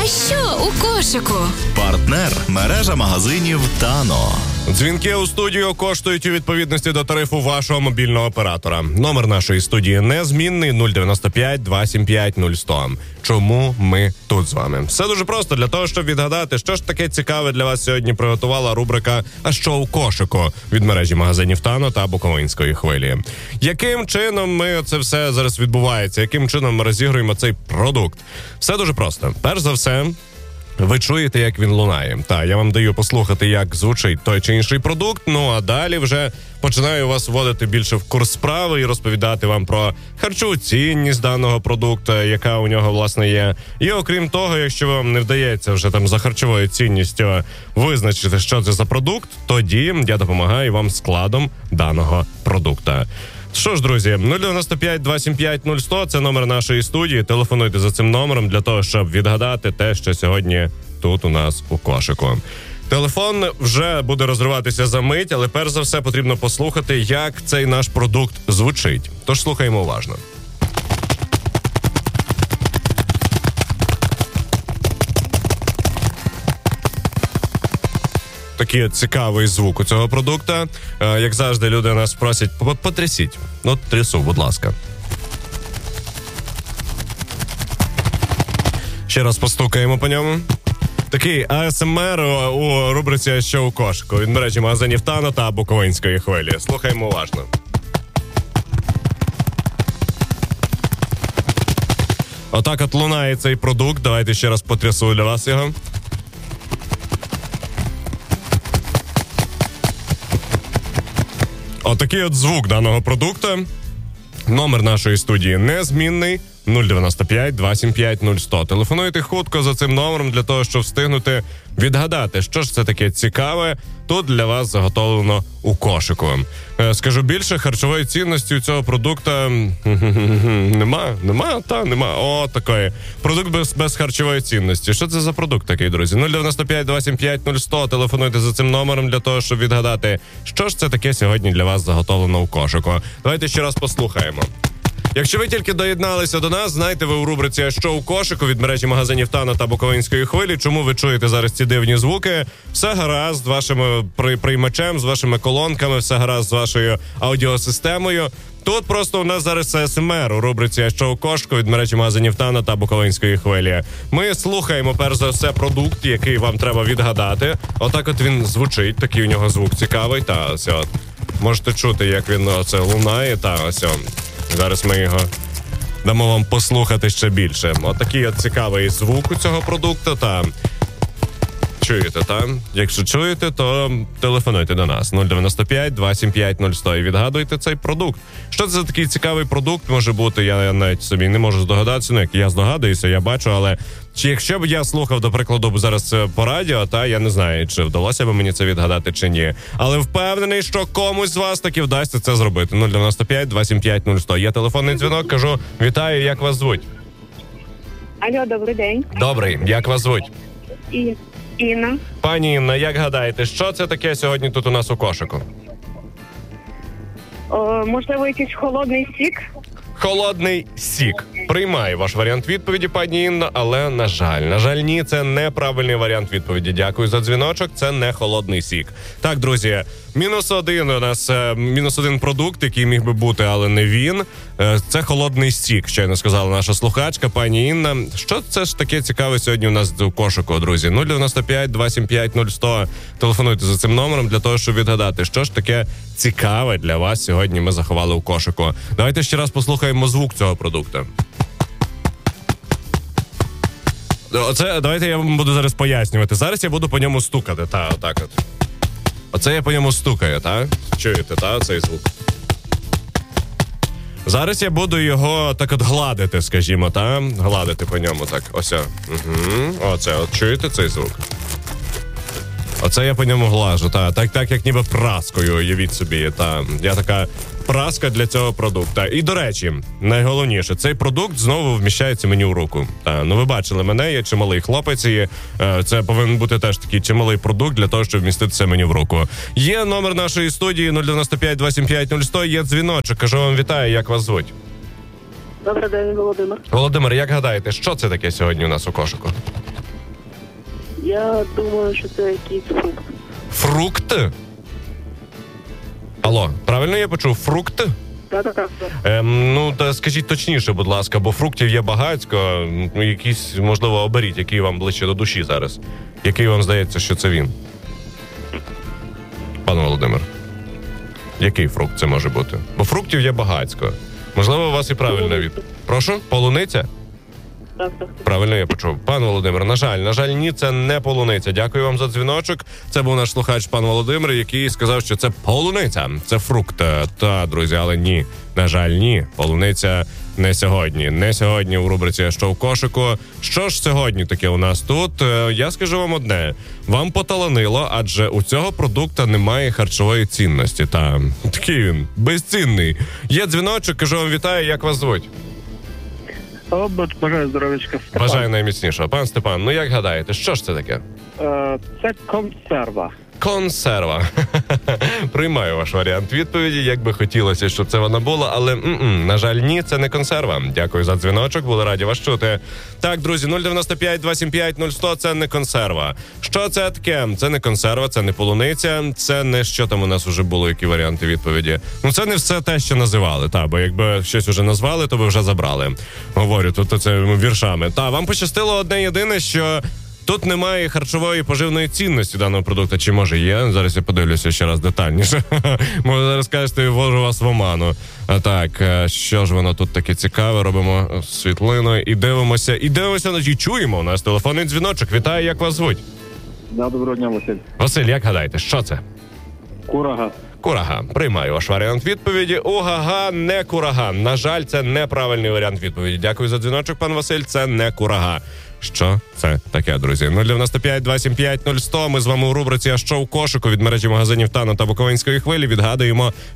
А що у кошику? Партнер – мережа магазинів «Тано». Дзвінки у студію коштують у відповідності до тарифу вашого мобільного оператора. Номер нашої студії незмінний 095 275 0100. Чому ми тут з вами? Все дуже просто. Для того, щоб відгадати, що ж таке цікаве для вас сьогодні приготувала рубрика «А що у кошику» від мережі магазинів «Тано» та Буковинської хвилі. Яким чином це все зараз відбувається? Яким чином ми розігруємо цей продукт? Все дуже просто. Перш за все, ви чуєте, як він лунає. Та, я вам даю послухати, як звучить той чи інший продукт, ну а далі вже починаю вас вводити більше в курс справи і розповідати вам про харчову цінність даного продукту, яка у нього, власне, є. І окрім того, якщо вам не вдається вже там за харчовою цінністю визначити, що це за продукт, тоді я допомагаю вам складом даного продукта. Що ж, друзі, 095 275 0100 – це номер нашої студії. Телефонуйте за цим номером для того, щоб відгадати те, що сьогодні тут у нас у кошику. Телефон вже буде розриватися за мить, але перш за все потрібно послухати, як цей наш продукт звучить. Тож слухаємо уважно. Такий цікавий звук у цього продукта. Як завжди, люди нас просять, потрясіть. Ну, трясу, будь ласка. Ще раз постукаємо по ньому. Такий АСМР у рубриці «Що у кошику» від мережі магазинів «Тано» та Буковинської хвилі. Слухаємо уважно. Отак от лунає цей продукт. Давайте ще раз потрясу для вас його. Отакий от звук даного продукту. Номер нашої студії незмінний 095 275 0100. Телефонуйте хутко за цим номером для того, щоб встигнути відгадати, що ж це таке цікаве тут для вас заготовлено у кошику. Скажу більше, харчової цінності у цього продукта нема. О, такої. Продукт без харчової цінності. Що це за продукт такий, друзі? 095 275 0100. Телефонуйте за цим номером для того, щоб відгадати, що ж це таке сьогодні для вас заготовлено у кошику. Давайте ще раз послухаємо. Якщо ви тільки доєдналися до нас, знайте, ви у рубриці «А що у кошику» від мережі магазинів «Тано» та Буковинської хвилі. Чому ви чуєте зараз ці дивні звуки? Все гаразд з вашим приймачем, з вашими колонками, все гаразд з вашою аудіосистемою. Тут просто у нас зараз АСМР у рубриці «А що у кошику» від мережі магазинів «Тано» та Буковинської хвилі. Ми слухаємо, перш за все, продукт, який вам треба відгадати. Отак от він звучить, такий у нього звук цікавий. Та ось от. Можете чути, як він оце лунає, та ось от. Зараз ми його дамо вам послухати ще більше. Отакий от цікавий звук у цього продукту. Та чуєте, та? Якщо чуєте, то телефонуйте до нас 095 275 0100 і відгадуйте цей продукт. Що це за такий цікавий продукт може бути? Я навіть собі не можу здогадатися. Ну, як я здогадуюся, я бачу, але чи якщо б я слухав, до прикладу, зараз по радіо, та я не знаю, чи вдалося б мені це відгадати, чи ні. Але впевнений, що комусь з вас таки вдасться це зробити. 095 275 0100. Є телефонний дзвінок, кажу, вітаю, як вас звуть? Алло, добрий день. Добрий, як вас звуть? Інна. Пані Інна, як гадаєте, що це таке сьогодні тут у нас у кошику? Можливо, якийсь холодний сік? Холодний сік. Приймаю ваш варіант відповіді, пані Інна, але, на жаль, ні, це неправильний варіант відповіді. Дякую за дзвіночок, це не холодний сік. Так, друзі, -1 у нас, -1 продукт, який міг би бути, але не він. Це холодний сік, щойно сказала наша слухачка, пані Інна. Що це ж таке цікаве сьогодні у нас у кошику, друзі? 095 275 0100. Телефонуйте за цим номером для того, щоб відгадати, що ж таке цікаве для вас сьогодні ми заховали у кошику. Давайте ще раз послухаємо звук цього продукту. Оце, давайте я вам буду зараз пояснювати. Зараз я буду по ньому стукати, отак от. Оце я по ньому стукаю, та? Чуєте, та, цей звук? Зараз я буду його так от гладити, скажімо, та? Гладити по ньому, так, ось. Оце, от чуєте цей звук? Оце я по ньому глажу, так як ніби праскою, уявіть собі, я така праска для цього продукту. І, до речі, найголовніше, цей продукт знову вміщається мені в руку. Ну, ви бачили мене, я чималий хлопець, і це повинен бути теж такий чималий продукт для того, щоб вміститися мені в руку. Є номер нашої студії 095 275 0100, є дзвіночок, кажу вам вітаю, як вас звуть? Добрий день, Володимир. Володимир, як гадаєте, що це таке сьогодні у нас у кошику? Я думаю, що це якийсь фрукт. Фрукт? Алло, правильно я почув? Фрукт? Так. Ну, та скажіть точніше, будь ласка, бо фруктів є багатько. Ну, якісь, можливо, оберіть, який вам ближче до душі зараз. Який вам здається, що це він? Пане Володимир, який фрукт це може бути? Бо фруктів є багатько. Можливо, у вас і правильна від. Прошу? Полуниця? Так. Правильно я почув. Пан Володимир, на жаль, ні, це не полуниця. Дякую вам за дзвіночок. Це був наш слухач пан Володимир, який сказав, що це полуниця, це фрукт. Та, друзі, але ні. На жаль, ні. Полуниця не сьогодні. Не сьогодні у рубриці «Що в кошику?». Що ж сьогодні таке у нас тут? Я скажу вам одне. Вам поталанило, адже у цього продукту немає харчової цінності. Та, такий він, безцінний. Є дзвіночок, кажу вам вітаю, як вас звуть? Бажаю здоров'ячка. Бажаю найміцнішого. Пан Степан, ну як гадаєте, що ж це таке? Це консерва. Консерва. Приймаю ваш варіант відповіді, як би хотілося, щоб це вона була, але, на жаль, ні, це не консерва. Дякую за дзвіночок, були раді вас чути. Так, друзі, 095-275-0100, це не консерва. Що це таке? Це не консерва, це не полуниця, це не що там у нас уже було, які варіанти відповіді. Ну, це не все те, що називали, бо якби щось уже назвали, то би вже забрали. Говорю, тут це віршами. Вам пощастило одне єдине, що тут немає харчової поживної цінності даного продукту. Чи може є? Зараз я подивлюся ще раз детальніше. Може зараз кажете, ввожу вас в оману. А так, що ж воно тут таке цікаве? Робимо світлину і дивимося. І чуємо у нас телефонний дзвіночок. Вітаю, як вас звуть? Да, доброго дня, Василь. Василь, як гадаєте, що це? Курага. Курага. Приймаю ваш варіант відповіді. Угага, не курага. На жаль, це неправильний варіант відповіді. Дякую за дзвіночок, пан Василь. Це не курага. Що це таке, друзі? 095-275-0100. Ми з вами у рубриці «А що в кошику» від мережі магазинів «Тано» та Буковинської хвилі відгадуємо,